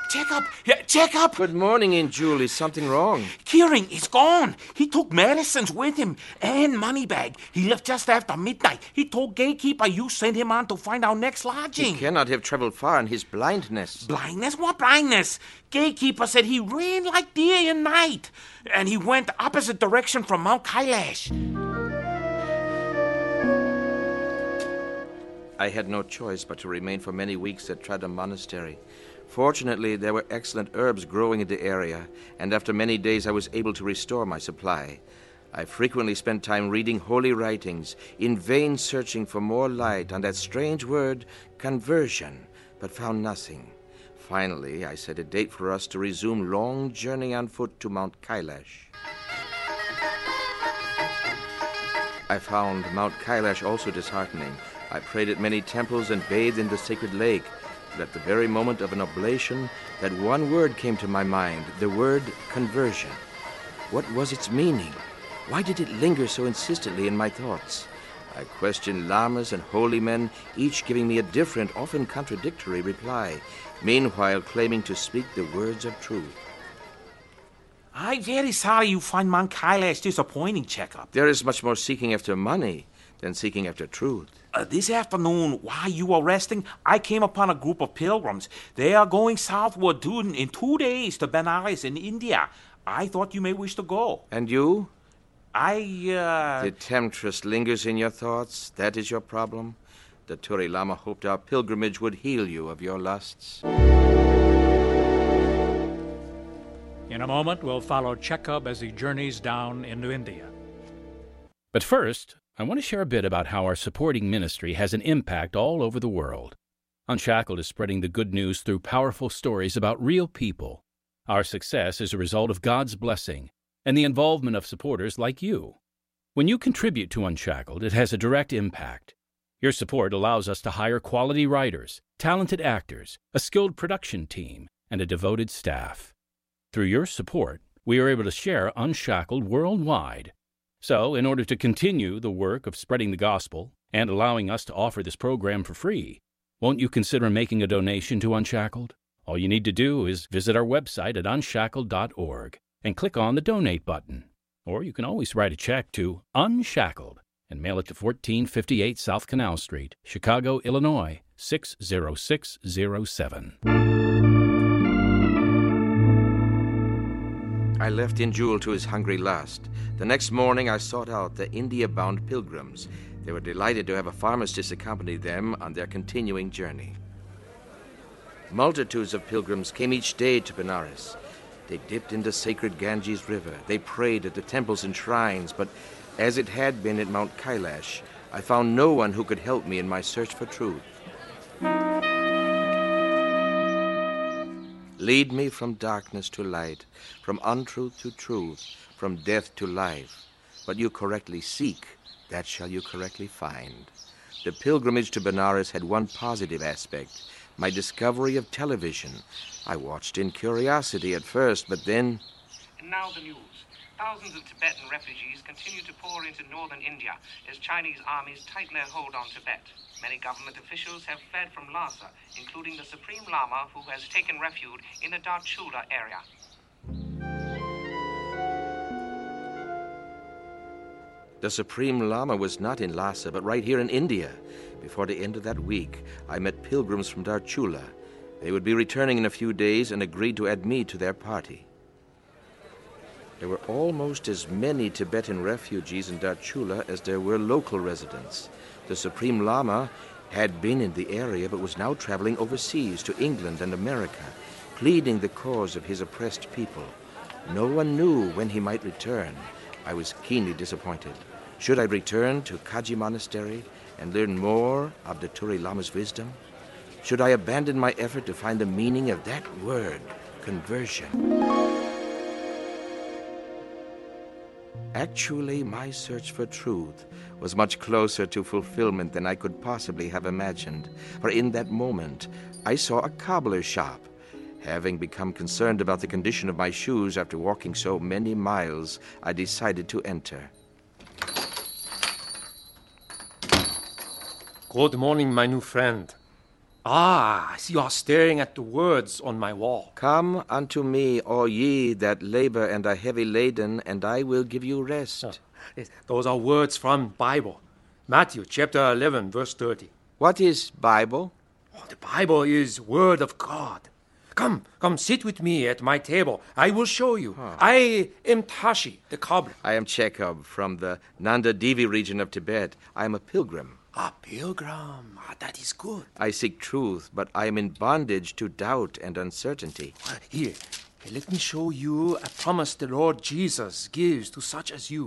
Jacob! Yeah, Jacob! Good morning, Injul. Is something wrong? Kieran is gone. He took medicines with him and money bag. He left just after midnight. He told gatekeeper you sent him on to find our next lodging. He cannot have traveled far in his blindness. Blindness? What blindness? Gatekeeper said he ran like day and night. And he went opposite direction from Mount Kailash. I had no choice but to remain for many weeks at Tradam Monastery. Fortunately, there were excellent herbs growing in the area, and after many days I was able to restore my supply. I frequently spent time reading holy writings, in vain searching for more light on that strange word, conversion, but found nothing. Finally, I set a date for us to resume long journey on foot to Mount Kailash. I found Mount Kailash also disheartening. I prayed at many temples and bathed in the sacred lake. But at the very moment of an oblation, that one word came to my mind, the word conversion. What was its meaning? Why did it linger so insistently in my thoughts? I questioned lamas and holy men, each giving me a different, often contradictory reply, meanwhile claiming to speak the words of truth. I'm very sorry you find Mount Kailash disappointing, Jacob. There is much more seeking after money than seeking after truth. This afternoon, while you were resting, I came upon a group of pilgrims. They are going southward in 2 days to Benares in India. I thought you may wish to go. And you? The temptress lingers in your thoughts. That is your problem. The Turi Lama hoped our pilgrimage would heal you of your lusts. In a moment, we'll follow Jacob as he journeys down into India. But first, I want to share a bit about how our supporting ministry has an impact all over the world. Unshackled is spreading the good news through powerful stories about real people. Our success is a result of God's blessing and the involvement of supporters like you. When you contribute to Unshackled, it has a direct impact. Your support allows us to hire quality writers, talented actors, a skilled production team, and a devoted staff. Through your support, we are able to share Unshackled worldwide. So, in order to continue the work of spreading the gospel and allowing us to offer this program for free, won't you consider making a donation to Unshackled? All you need to do is visit our website at unshackled.org and click on the Donate button. Or you can always write a check to Unshackled and mail it to 1458 South Canal Street, Chicago, Illinois, 60607. I left Injul to his hungry lust. The next morning I sought out the India-bound pilgrims. They were delighted to have a pharmacist accompany them on their continuing journey. Multitudes of pilgrims came each day to Benares. They dipped in the sacred Ganges River. They prayed at the temples and shrines, but as it had been at Mount Kailash, I found no one who could help me in my search for truth. Lead me from darkness to light, from untruth to truth, from death to life. What you correctly seek, that shall you correctly find. The pilgrimage to Benares had one positive aspect, my discovery of television. I watched in curiosity at first, but then... And now the news. Thousands of Tibetan refugees continue to pour into northern India as Chinese armies tighten their hold on Tibet. Many government officials have fled from Lhasa, including the Supreme Lama, who has taken refuge in the Darchula area. The Supreme Lama was not in Lhasa, but right here in India. Before the end of that week, I met pilgrims from Darchula. They would be returning in a few days and agreed to add me to their party. There were almost as many Tibetan refugees in Darchula as there were local residents. The Supreme Lama had been in the area but was now traveling overseas to England and America, pleading the cause of his oppressed people. No one knew when he might return. I was keenly disappointed. Should I return to Kaji Monastery and learn more of the Turi Lama's wisdom? Should I abandon my effort to find the meaning of that word, conversion? Actually, my search for truth was much closer to fulfillment than I could possibly have imagined, for in that moment I saw a cobbler's shop. Having become concerned about the condition of my shoes after walking so many miles, I decided to enter. Good morning, my new friend. Ah, I see you are staring at the words on my wall. Come unto me, all ye that labor and are heavy laden, and I will give you rest. Yes, those are words from Bible. Matthew chapter 11, verse 30. What is Bible? Oh, the Bible is Word of God. Come, sit with me at my table. I will show you. I am Tashi, the cobbler. I am Chekhov from the Nanda Devi region of Tibet. I am a pilgrim. A pilgrim. That is good. I seek truth, but I am in bondage to doubt and uncertainty. Here, let me show you a promise the Lord Jesus gives to such as you.